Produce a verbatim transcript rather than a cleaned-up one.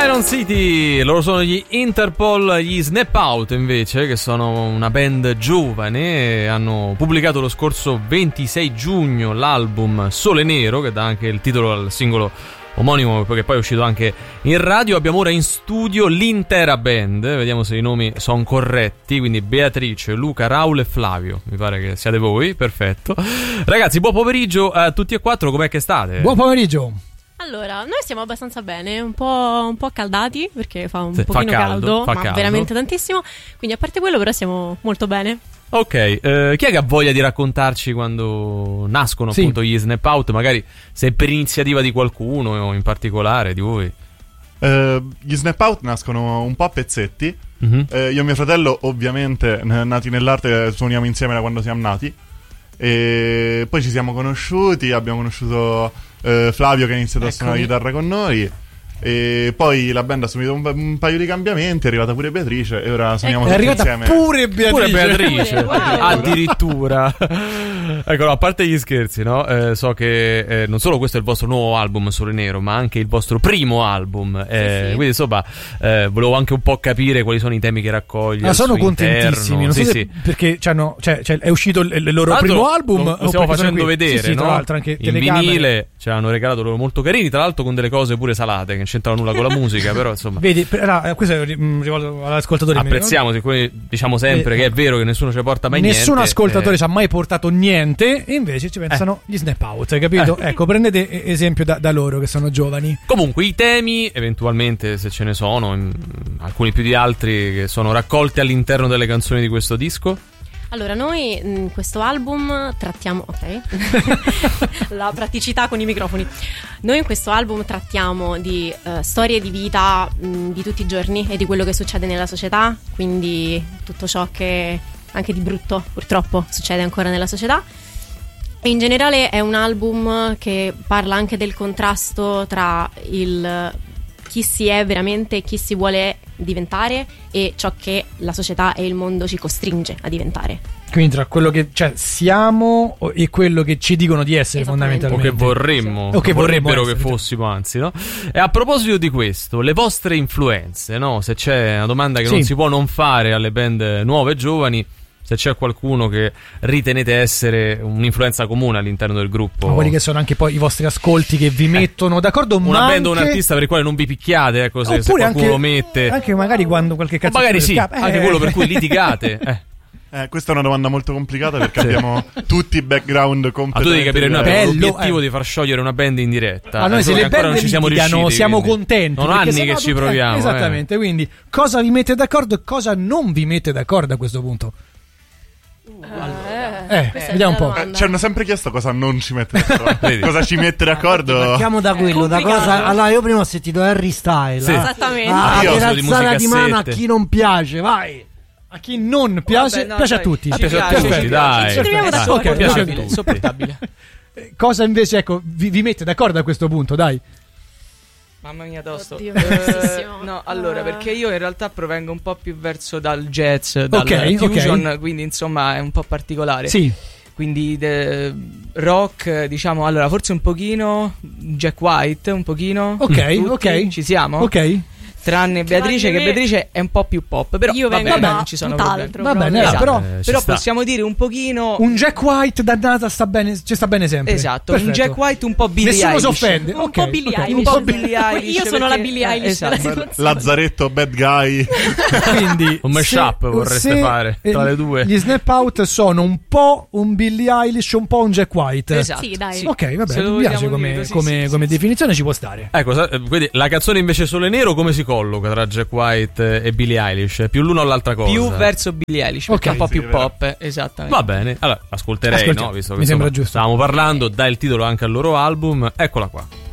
Iron City, loro sono gli Interpol, gli Snap Out invece, che sono una band giovane, hanno pubblicato lo scorso ventisei giugno l'album Sole Nero, che dà anche il titolo al singolo omonimo, che poi è uscito anche in radio. Abbiamo ora in studio l'intera band, vediamo se i nomi sono corretti, quindi Beatrice, Luca, Raul e Flavio, mi pare che siate voi, perfetto. Ragazzi, buon pomeriggio a tutti e quattro, com'è che state? Buon pomeriggio. Allora, noi stiamo abbastanza bene, un po', un po' accaldati perché fa un sì, pochino fa caldo, caldo, fa ma caldo. veramente tantissimo. Quindi a parte quello però siamo molto bene. Ok, eh, chi è che ha voglia di raccontarci quando nascono sì. appunto gli Snap Out? Magari se è per iniziativa di qualcuno o in particolare di voi. Uh, gli Snap Out nascono un po' a pezzetti. Mm-hmm. uh, Io e mio fratello ovviamente nati nell'arte suoniamo insieme da quando siamo nati. E poi ci siamo conosciuti, abbiamo conosciuto uh, Flavio che ha iniziato Eccomi. a suonare la chitarra con noi. E poi la band ha subito un, un paio di cambiamenti, è arrivata pure Beatrice e ora suoniamo ecco. tutti È arrivata insieme. Pure Beatrice, pure Beatrice. Wow. Addirittura. Ecco, no, a parte gli scherzi, no? Eh, so che eh, non solo questo è il vostro nuovo album Sole Nero, ma anche il vostro primo album. Eh, sì, sì. Quindi insomma, eh, volevo anche un po' capire quali sono i temi che raccoglie. Ah, sono interno. contentissimi. Non so sì, se sì. perché cioè, cioè, cioè, è uscito il, il loro Tra primo l'altro, album. Lo, lo stiamo facendo vedere, sì, sì, no? Tra l'altro anche in telecamere. vinile ce l'hanno regalato loro molto carini. Tra l'altro con delle cose pure salate che non c'entrano nulla con la musica, però insomma. Vedi, allora, questo è rivolto all'ascoltatore. Apprezziamo, siccome diciamo sempre eh, che è vero che nessuno ci porta mai nessun niente. Nessun ascoltatore eh. ci ha mai portato niente, e invece ci pensano eh. gli Snap Out, hai capito? Eh. Ecco, prendete esempio da, da loro che sono giovani. Comunque i temi, eventualmente se ce ne sono, in, alcuni più di altri, che sono raccolti all'interno delle canzoni di questo disco. Allora, noi in questo album trattiamo... Ok. La praticità con i microfoni. Noi in questo album trattiamo di uh, storie di vita mh, di tutti i giorni e di quello che succede nella società, quindi tutto ciò che anche di brutto purtroppo succede ancora nella società. E in generale è un album che parla anche del contrasto tra il chi si è veramente e chi si vuole diventare e ciò che la società e il mondo ci costringe a diventare. Quindi tra quello che cioè, siamo e quello che ci dicono di essere, fondamentalmente. O che vorremmo, o che vorrebbero che fossimo, anzi, no? E a proposito di questo, le vostre influenze, no? Se c'è una domanda che sì. non si può non fare alle band nuove e giovani, se c'è qualcuno che ritenete essere un'influenza comune all'interno del gruppo. Ma quelli che sono anche poi i vostri ascolti che vi mettono eh, d'accordo. Una ma band o anche... un artista per il quale non vi picchiate, ecco, se, se qualcuno anche, lo mette. Anche magari quando qualche cazzo. O magari sì, scappa. anche eh. quello per cui litigate. Eh. Eh, questa è una domanda molto complicata perché sì. abbiamo tutti i background completamente. Ma tu devi capire, noi abbiamo Bello, l'obiettivo eh. di far sciogliere una band in diretta. Ma noi se le band non ci siamo litigano, riusciti, siamo quindi. contenti. Non anni che ci proviamo. Eh, esattamente, eh. Quindi cosa vi mette d'accordo e cosa non vi mette d'accordo a questo punto? Allora, eh, vediamo un po'. Eh, ci hanno sempre chiesto cosa non ci mette d'accordo. Cosa ci mette d'accordo? Partiamo da quello, da cosa. Allora, io prima ho sentito Harry Styles. Sì. Eh? Esattamente. Ah, io per sono di alzare di mano a musicassette. chi non piace, vai. A chi non piace, Vabbè, no, piace dai, a tutti. ci piace a piace, tutti, ci dai. Ci troviamo Dai. d'accordo. Ok, piace a Sopportabile, tutti. sopportabile. Eh, Cosa invece, ecco, vi, vi mette d'accordo a questo punto, dai? Mamma mia, tosto. Oddio, Eh, bellissimo. no, allora, Ah. perché io in realtà provengo un po' più verso dal jazz, dal Ok, fusion, ok. quindi insomma è un po' particolare. Sì. Quindi de- rock, diciamo, allora forse un pochino Jack White, un pochino. Ok, Tutti? ok. Ci siamo? Ok. Tranne Beatrice, Tranne che me. Beatrice è un po' più pop, però Io va vengo bene, da non ci sono tutt'altro. problemi. Va bene, Esatto. però, Eh, ci Però sta. possiamo dire un pochino un Jack White dannata sta bene, ci sta bene sempre. esatto, Perfetto. un Jack White un po' Billie Nessuno Eilish. si offende. Un ok, po' Billie ok. Eilish. Un po' Billie Eilish. Io sono la perché- Billie Eilish esatto. della situazione. Lazzaretto, bad guy. Quindi Un mashup se- vorreste se, fare eh, tra le due. Gli Snap Out sono un po' un Billie Eilish, un po' un Jack White. Esatto. Sì, dai. sì. Ok, vabbè, Se lo mi piace vogliamo come, dire così, come, sì, come sì, definizione, ci può stare. Ecco, sa- eh, quindi la canzone invece Sole Nero come si colloca tra Jack White e Billie Eilish? È più l'uno o l'altra cosa? più verso Billie Eilish, perché Ok. è un po' Sì, più è vero. pop, esattamente. Va bene, allora ascolterei, Ascoltiamo. no? Visto che Mi sembra insomma, giusto. stavamo parlando, dà il titolo anche al loro album. Eccola qua.